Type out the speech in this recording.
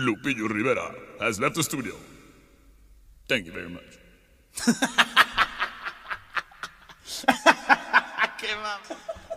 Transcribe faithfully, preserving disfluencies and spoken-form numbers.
Lupillo Rivera has left the studio. Thank you very much. Qué mamá.